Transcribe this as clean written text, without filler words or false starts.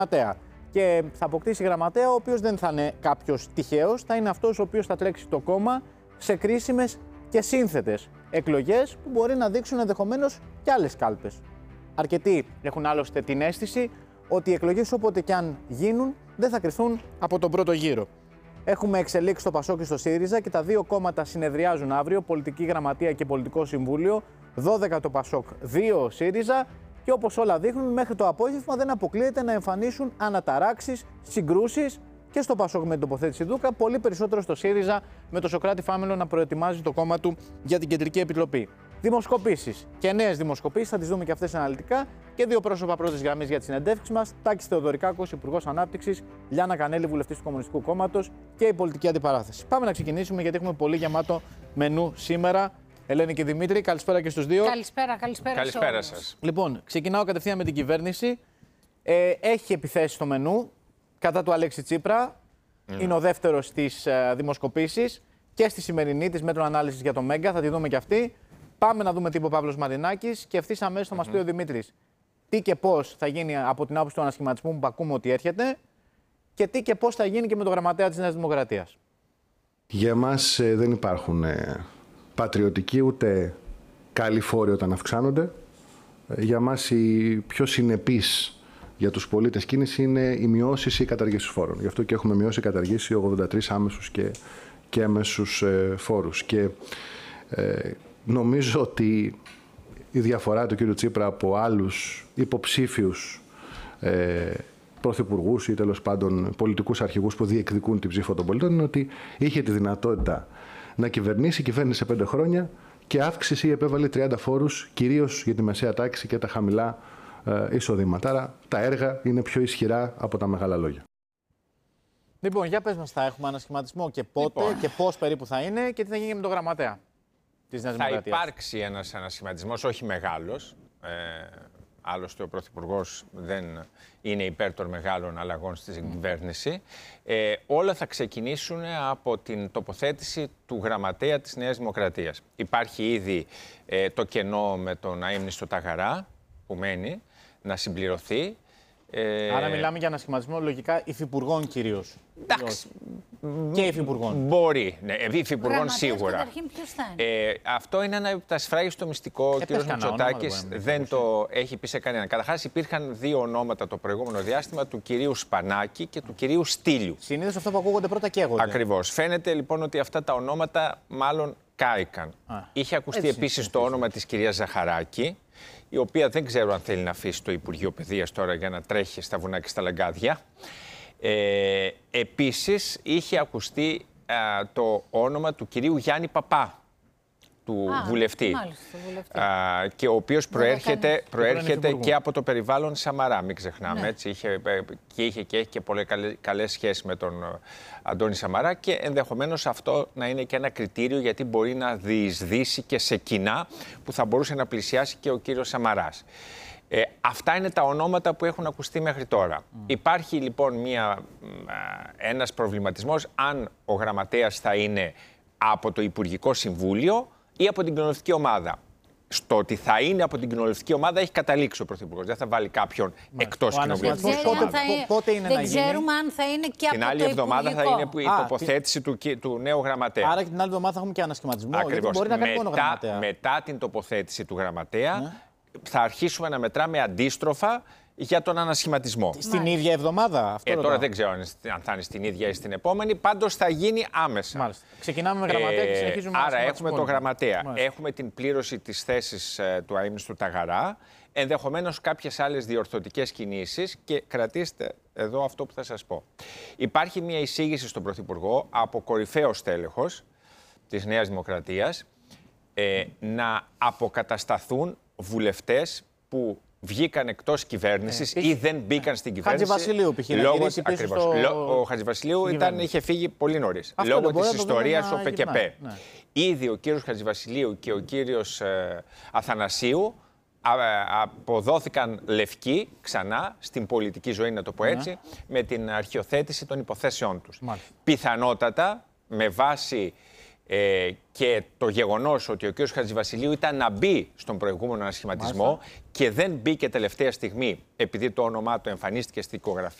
Και θα αποκτήσει γραμματέα, ο οποίος δεν θα είναι κάποιος τυχαίος, θα είναι αυτός ο οποίος θα τρέξει το κόμμα σε κρίσιμες και σύνθετες εκλογές που μπορεί να δείξουν ενδεχομένως και άλλες κάλπες. Αρκετοί έχουν άλλωστε την αίσθηση ότι οι εκλογές όποτε και αν γίνουν δεν θα κρυθούν από τον πρώτο γύρο. Έχουμε εξελίξει στο Πασόκ και στο ΣΥΡΙΖΑ και τα δύο κόμματα συνεδριάζουν αύριο, Πολιτική Γραμματεία και Πολιτικό Συμβούλιο, 12 το Πασόκ, 2 ΣΥΡΙΖΑ. Και όπως όλα δείχνουν, μέχρι το απόγευμα δεν αποκλείεται να εμφανίσουν αναταράξεις, συγκρούσεις και στο Πασόκ με την τοποθέτηση Δούκα, πολύ περισσότερο στο ΣΥΡΙΖΑ με τον Σωκράτη Φάμελο να προετοιμάζει το κόμμα του για την Κεντρική Επιτροπή. Δημοσκοπήσεις και νέες δημοσκοπήσεις, θα τις δούμε και αυτές αναλυτικά. Και δύο πρόσωπα πρώτης γραμμής για τις συνεντεύξεις μας: Τάκης Θεοδωρικάκος, Υπουργός Ανάπτυξης, Λιάννα Κανέλη, Βουλευτής του Κομμουνιστικού Κόμματος και η πολιτική αντιπαράθεση. Πάμε να ξεκινήσουμε γιατί έχουμε πολύ γεμάτο μενού σήμερα. Ελένη και Δημήτρη, καλησπέρα και στους δύο. Καλησπέρα σας. Λοιπόν, ξεκινάω κατευθείαν με την κυβέρνηση. Έχει επιθέσει στο μενού κατά του Αλέξη Τσίπρα. Είναι ο δεύτερος στις δημοσκοπήσεις και στη σημερινή της μέτρο ανάλυσης για το Μέγκα. Θα τη δούμε και αυτή. Πάμε να δούμε τι είπε ο Παύλος Μαρινάκης και ευθύς αμέσως θα μας πει ο Δημήτρης τι και πώς θα γίνει από την άποψη του ανασχηματισμού που ακούμε ότι έρχεται και τι και πώς θα γίνει και με το γραμματέα της Νέας Δημοκρατίας. Για εμάς δεν υπάρχουν πατριωτικοί ούτε καλοί φόροι όταν αυξάνονται. Για μας η πιο συνεπής για τους πολίτες κίνηση είναι οι μειώσεις ή οι καταργήσεις φόρων. Γι' αυτό και έχουμε μειώσει ή καταργήσει 83 άμεσους και έμεσους φόρους. Και νομίζω ότι η διαφορά του κ. Τσίπρα από άλλους υποψήφιους πρωθυπουργούς ή τέλος πάντων πολιτικούς αρχηγούς που διεκδικούν την ψήφο των πολιτών είναι ότι είχε τη δυνατότητα να κυβερνήσει, κυβέρνησε 5 χρόνια και αύξηση επέβαλε 30 φόρους, κυρίως για τη μεσαία τάξη και τα χαμηλά εισοδήματα. Άρα τα έργα είναι πιο ισχυρά από τα μεγάλα λόγια. Λοιπόν, για πες μας, θα έχουμε ανασχηματισμό και πότε και πώς περίπου θα είναι και τι θα γίνει με το γραμματέα της Νέας Δημοκρατίας. Θα υπάρξει ένας ανασχηματισμός, όχι μεγάλος. Άλλωστε ο Πρωθυπουργός δεν είναι υπέρ των μεγάλων αλλαγών στην κυβέρνηση. Όλα θα ξεκινήσουν από την τοποθέτηση του γραμματέα της Νέας Δημοκρατίας. Υπάρχει ήδη το κενό με τον αείμνηστο Ταγαρά που μένει να συμπληρωθεί. Άρα μιλάμε για ανασχηματισμό λογικά υφυπουργών κυρίως. Εντάξει. Και υφυπουργών. Μπορεί. Ναι, υφυπουργών σίγουρα. Καταρχήν ποιος θα είναι. Αυτό είναι ένα από τα σφράγιστο μυστικό. Ο κ. Μητσοτάκης δεν το έχει πει σε κανέναν. Καταρχάς υπήρχαν δύο ονόματα το προηγούμενο διάστημα, του κυρίου Σπανάκη και του κυρίου Στήλιου. Συνήθως αυτό που ακούγονται πρώτα καίγονται. Ακριβώς. Φαίνεται λοιπόν ότι αυτά τα ονόματα μάλλον κάηκαν. Είχε ακουστεί επίσης το όνομα της κυρίας Ζαχαράκη, η οποία δεν ξέρω αν θέλει να αφήσει το Υπουργείο Παιδείας τώρα για να τρέχει στα βουνά και στα λαγκάδια. Επίσης, είχε ακουστεί το όνομα του κυρίου Γιάννη Παπά, του βουλευτή, Μάλιστα, και ο οποίος προέρχεται και από το περιβάλλον Σαμαρά, μην ξεχνάμε. Ναι. Έτσι, είχε και έχει και πολύ καλές σχέσεις με τον Αντώνη Σαμαρά και ενδεχομένως αυτό να είναι και ένα κριτήριο γιατί μπορεί να διεισδύσει και σε κοινά που θα μπορούσε να πλησιάσει και ο κύριος Σαμαράς. Αυτά είναι τα ονόματα που έχουν ακουστεί μέχρι τώρα. Υπάρχει λοιπόν ένας προβληματισμός αν ο γραμματέας θα είναι από το Υπουργικό Συμβούλιο ή από την κοινοβουλευτική ομάδα. Στο ότι θα είναι από την κοινοβουλευτική ομάδα έχει καταλήξει ο Πρωθυπουργός. Δεν θα βάλει κάποιον εκτός κοινοβουλευτικής ομάδας. Πότε είναι να γίνει. Δεν ξέρουμε αν θα είναι και από το Υπουργικό. Την άλλη εβδομάδα θα είναι η τοποθέτηση του νέου γραμματέα. Άρα και την άλλη εβδομάδα θα έχουμε και ανασχηματισμό. Ακριβώς. Μπορεί να κάνει μόνο γραμματέα. Μετά την τοποθέτηση του γραμματέα θα αρχίσουμε να μετράμε αντίστροφα για τον ανασχηματισμό. Στην ίδια εβδομάδα αυτό. Τώρα δεν ξέρω αν θα είναι στην ίδια ή στην επόμενη. Πάντως θα γίνει άμεσα. Μάλιστα. Ξεκινάμε με γραμματέα και συνεχίζουμε με άρα έχουμε τον γραμματέα. Μάλιστα. Έχουμε την πλήρωση της θέσης του αείμνηστου Ταγαρά. Ενδεχομένως κάποιες άλλες διορθωτικές κινήσεις και κρατήστε εδώ αυτό που θα σας πω. Υπάρχει μια εισήγηση στον Πρωθυπουργό από κορυφαίο στέλεχος της Νέας Δημοκρατίας να αποκατασταθούν βουλευτές που βγήκαν εκτός κυβέρνησης ή δεν μπήκαν στην κυβέρνηση. Χατζηβασιλείου, Ο Χατζηβασιλείου είχε φύγει πολύ νωρίς. Λόγω της ιστορίας ΟΠΕΚΕΠΕ. Ναι. Ήδη ο κύριος Χατζηβασιλείου και ο κύριος Αθανασίου αποδόθηκαν λευκοί ξανά στην πολιτική ζωή, να το πω έτσι, με την αρχιοθέτηση των υποθέσεών τους. Πιθανότατα, με βάση Και το γεγονός ότι ο κ. Χατζηβασιλείου ήταν να μπει στον προηγούμενο ανασχηματισμό και δεν μπήκε τελευταία στιγμή επειδή το όνομά του εμφανίστηκε στη δικογραφία